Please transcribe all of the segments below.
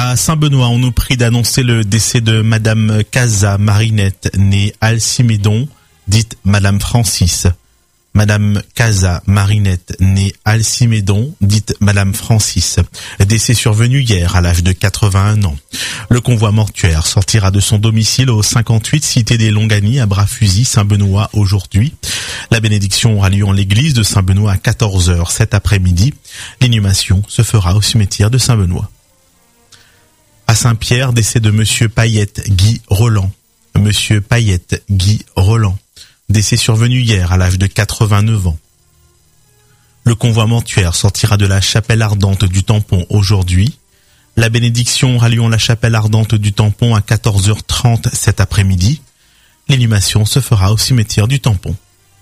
À Saint-Benoît, on nous prie d'annoncer le décès de Madame Casa Marinette, née Alcimédon, dite Madame Francis. Madame Casa Marinette, née Alcimédon, dite Madame Francis. Décès survenu hier à l'âge de 81 ans. Le convoi mortuaire sortira de son domicile au 58 cité des Longanies à Bras-Fusil, Saint-Benoît aujourd'hui. La bénédiction aura lieu en l'église de Saint-Benoît à 14h cet après-midi. L'inhumation se fera au cimetière de Saint-Benoît. À Saint-Pierre, décès de Monsieur Payette Guy Roland. Monsieur Payette Guy Roland. Décès survenu hier à l'âge de 89 ans. Le convoi mortuaire sortira de la chapelle ardente du Tampon aujourd'hui. La bénédiction aura lieu en la chapelle ardente du Tampon à 14h30 cet après-midi. L'inhumation se fera au cimetière du Tampon.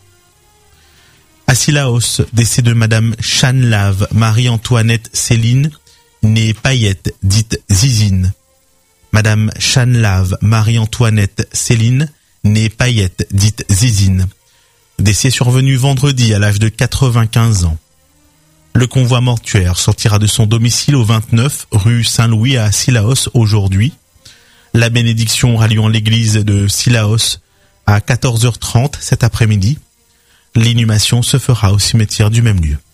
À Sillaos, décès de Madame Chanlave Marie-Antoinette Céline, née Payette, dite Zizine. Madame Chanlave Marie-Antoinette Céline, née Payette, dite Zizine. Décès survenu vendredi à l'âge de 95 ans. Le convoi mortuaire sortira de son domicile au 29 rue Saint-Louis à Sillaos aujourd'hui. La bénédiction aura lieu en l'église de Sillaos à 14h30 cet après-midi. L'inhumation se fera au cimetière du même lieu.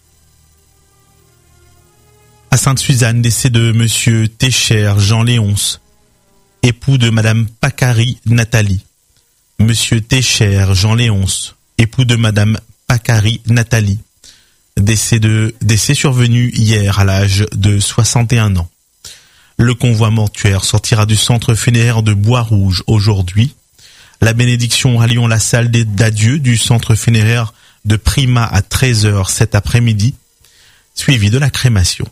À Sainte-Suzanne, décès de Monsieur Técher Jean Léonce, époux de Madame Pacari Nathalie. Monsieur Técher Jean Léonce, époux de Madame Pacari Nathalie. Décès survenu hier à l'âge de 61 ans. Le convoi mortuaire sortira du centre funéraire de Bois-Rouge aujourd'hui. La bénédiction aura lieu en la salle d'adieu du centre funéraire de Prima à 13h cet après-midi, suivi de la crémation.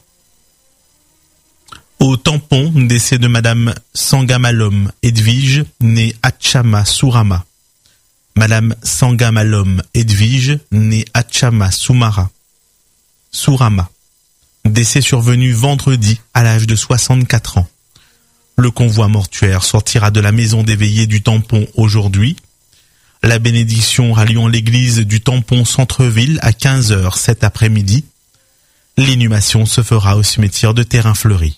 Au Tampon, décès de Madame Sangamalom Edwige, née Achama Sourama. Madame Sangamalom Edwige, née Achama Sourama. Décès survenu vendredi à l'âge de 64 ans. Le convoi mortuaire sortira de la maison des veillées du Tampon aujourd'hui. La bénédiction aura lieu en l'église du Tampon Centre-Ville à 15h cet après-midi. L'inhumation se fera au cimetière de Terrain-Fleuri.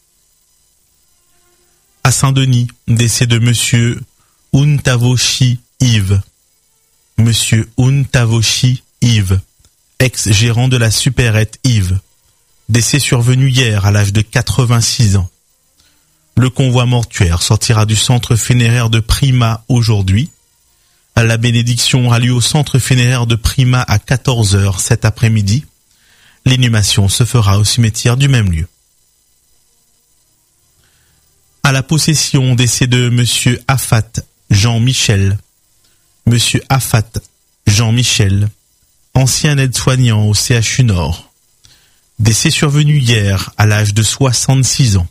À Saint-Denis, décès de Monsieur Untavoshi Yves. Monsieur Untavoshi Yves, ex-gérant de la supérette Yves. Décès survenu hier à l'âge de 86 ans. Le convoi mortuaire sortira du centre funéraire de Prima aujourd'hui. La bénédiction aura lieu au centre funéraire de Prima à 14h cet après-midi. L'inhumation se fera au cimetière du même lieu. À la Possession, décès de Monsieur Affat Jean-Michel. Monsieur Affat Jean-Michel, ancien aide-soignant au CHU Nord. Décès survenu hier à l'âge de 66 ans.